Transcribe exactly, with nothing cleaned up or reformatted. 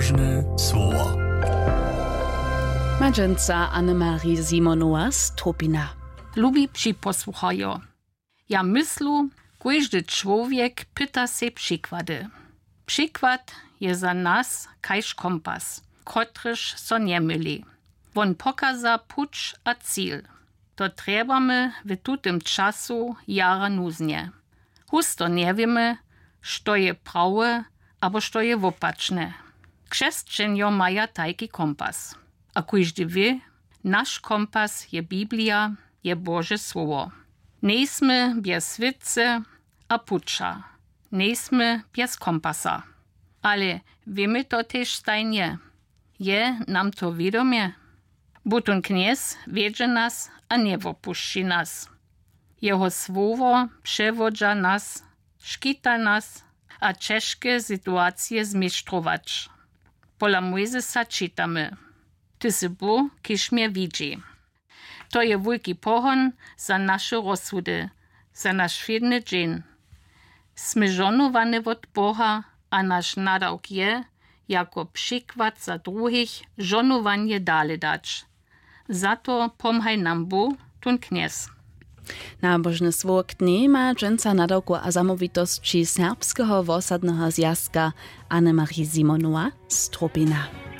Nabożne słowo. Madżęca Annemarie Simonowa z Tropina. Lubi przy posłuchają. Ja myślu, każdy człowiek pyta się przykłady. Przykład je za nas kajż kompas, kotryż so nie myli. Won pokaza puć a cíl. To trebamy w tutym czasu jara nuznie. Husto nie wiemy, što je prawe, abo što je wopaczne. Krzesćenjo maja tajki kompas. A każdy wie, nasz kompas je Biblia, je Boże Słowo. Nejsmy bez svice a puča. Nejsmy bez kompasa. Ale wiemy to też stajnie. Je nam to widomie. Butun kniez wiedzie nas, a nie wopuści nas. Jeho słowo przewodza nas, szkita nas, a ciężkie sytuacje zmiesztrować. Pola Mojzesa czytamy. Ty si Bóg, kiż mnie widzi. To je wielki pohon za nasze rozsudy, za nasz świetny dzień. Smy żonowani od Boha, a nasz nadałk je, jako przykład za drugich, żonowanie dalej dać. Za to pomhaj nam Bóg, tun kniez. Nabożne słowo knie Madżęca nadałku a zamówitości serbskiego wosadnego zjazka Annemarie Simonowa z Tropina.